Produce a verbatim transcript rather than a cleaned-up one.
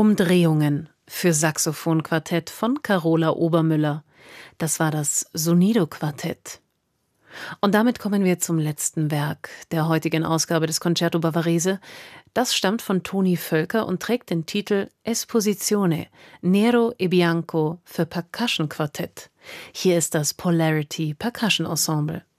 Umdrehungen für Saxophonquartett von Carola Obermüller. Das war das Sonido-Quartett. Und damit kommen wir zum letzten Werk der heutigen Ausgabe des Concerto Bavarese. Das stammt von Toni Völker und trägt den Titel Esposizione, Nero e Bianco für Percussion Quartett. Hier ist das Polarity Percussion Ensemble.